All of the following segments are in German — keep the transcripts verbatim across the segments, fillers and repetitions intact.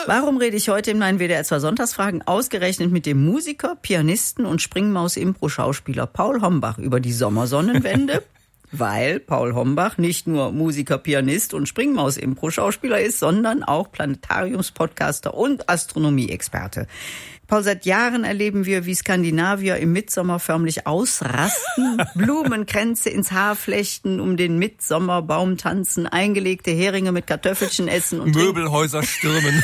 Warum rede ich heute in meinen W D R zwei Sonntagsfragen ausgerechnet mit dem Musiker, Pianisten und Springmaus-Impro-Schauspieler Paul Hombach über die Sommersonnenwende? Weil Paul Hombach nicht nur Musiker, Pianist und Springmaus-Impro-Schauspieler ist, sondern auch Planetariums-Podcaster und Astronomie-Experte. Paul, seit Jahren erleben wir, wie Skandinavier im Mitsommer förmlich ausrasten, Blumenkränze ins Haar flechten, um den Mitsommerbaum tanzen, eingelegte Heringe mit Kartoffelchen essen und Möbelhäuser stürmen.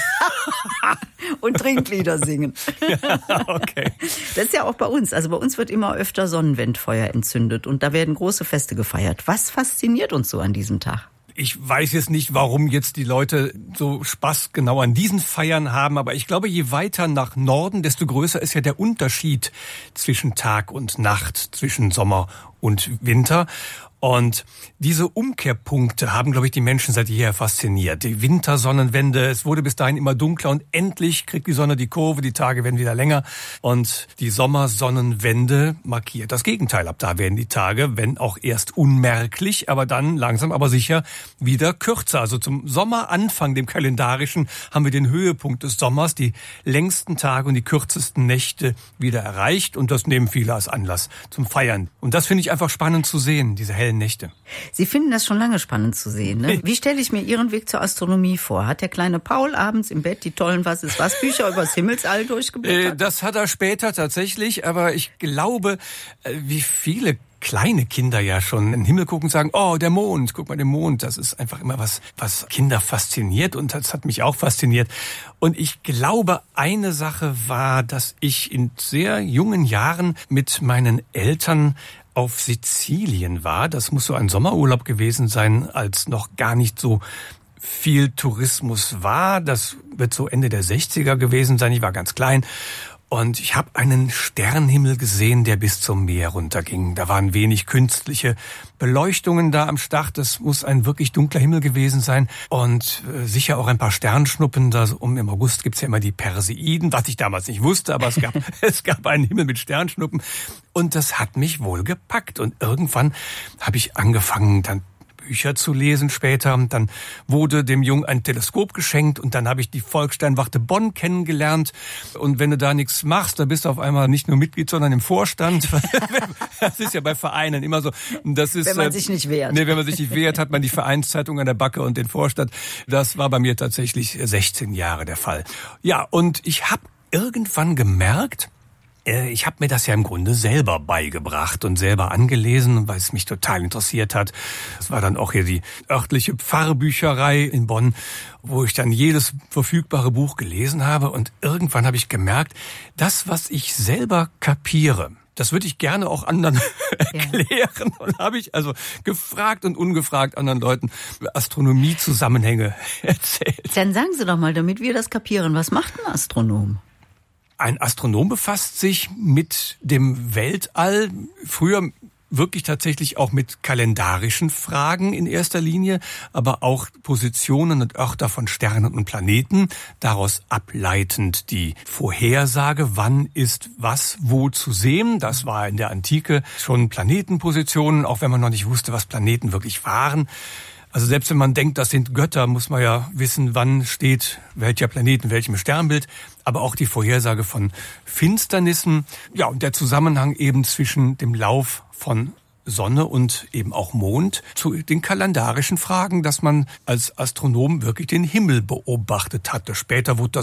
und Trinklieder singen. Ja, okay. Das ist ja auch bei uns. Also bei uns wird immer öfter Sonnenwendfeuer entzündet und da werden große Feste gefeiert. Was fasziniert uns so an diesem Tag? Ich weiß jetzt nicht, warum jetzt die Leute so Spaß genau an diesen Feiern haben, aber ich glaube, je weiter nach Norden, desto größer ist ja der Unterschied zwischen Tag und Nacht, zwischen Sommer und Winter. Und diese Umkehrpunkte haben, glaube ich, die Menschen seit jeher fasziniert. Die Wintersonnenwende, es wurde bis dahin immer dunkler und endlich kriegt die Sonne die Kurve, die Tage werden wieder länger. Und die Sommersonnenwende markiert das Gegenteil. Ab da werden die Tage, wenn auch erst unmerklich, aber dann langsam aber sicher wieder kürzer. Also zum Sommeranfang, dem kalendarischen, haben wir den Höhepunkt des Sommers, die längsten Tage und die kürzesten Nächte wieder erreicht. Und das nehmen viele als Anlass zum Feiern. Und das finde ich einfach spannend zu sehen, diese hellen Nächte. Sie finden das schon lange spannend zu sehen, ne? Wie stelle ich mir Ihren Weg zur Astronomie vor? Hat der kleine Paul abends im Bett die tollen Was-ist-was-Bücher übers Himmelsall durchgeblättert? Äh, das hat er später tatsächlich, aber ich glaube, wie viele kleine Kinder ja schon in den Himmel gucken und sagen, oh, der Mond, guck mal, der Mond. Das ist einfach immer was, was Kinder fasziniert und das hat mich auch fasziniert. Und ich glaube, eine Sache war, dass ich in sehr jungen Jahren mit meinen Eltern auf Sizilien war. Das muss so ein Sommerurlaub gewesen sein, als noch gar nicht so viel Tourismus war. Das wird so Ende der sechziger gewesen sein. Ich war ganz klein. Und ich habe einen Sternenhimmel gesehen, der bis zum Meer runterging. Da waren wenig künstliche Beleuchtungen da am Start. Das muss ein wirklich dunkler Himmel gewesen sein. Und äh, sicher auch ein paar Sternschnuppen. Da, um im August gibt's ja immer die Perseiden, was ich damals nicht wusste, aber es gab, es gab einen Himmel mit Sternschnuppen. Und das hat mich wohl gepackt. Und irgendwann habe ich angefangen, dann Bücher zu lesen später. Dann wurde dem Jungen ein Teleskop geschenkt und dann habe ich die Volkssternwarte Bonn kennengelernt. Und wenn du da nichts machst, dann bist du auf einmal nicht nur Mitglied, sondern im Vorstand. Das ist ja bei Vereinen immer so. Das ist, wenn man sich nicht wehrt. Nee, wenn man sich nicht wehrt, hat man die Vereinszeitung an der Backe und den Vorstand. Das war bei mir tatsächlich sechzehn Jahre der Fall. Ja, und ich habe irgendwann gemerkt, ich habe mir das ja im Grunde selber beigebracht und selber angelesen, weil es mich total interessiert hat. Das war dann auch hier die örtliche Pfarrbücherei in Bonn, wo ich dann jedes verfügbare Buch gelesen habe. Und irgendwann habe ich gemerkt, das, was ich selber kapiere, das würde ich gerne auch anderen erklären. Und habe ich also gefragt und ungefragt anderen Leuten Astronomie-Zusammenhänge erzählt. Dann sagen Sie doch mal, damit wir das kapieren, was macht ein Astronom? Ein Astronom befasst sich mit dem Weltall, früher wirklich tatsächlich auch mit kalendarischen Fragen in erster Linie, aber auch Positionen und Örter von Sternen und Planeten, daraus ableitend die Vorhersage, wann ist was wo zu sehen. Das war in der Antike schon Planetenpositionen, auch wenn man noch nicht wusste, was Planeten wirklich waren. Also selbst wenn man denkt, das sind Götter, muss man ja wissen, wann steht welcher Planet in welchem Sternbild. Aber auch die Vorhersage von Finsternissen. Ja, und der Zusammenhang eben zwischen dem Lauf von Sonne und eben auch Mond zu den kalendarischen Fragen, dass man als Astronom wirklich den Himmel beobachtet hatte. Später wurde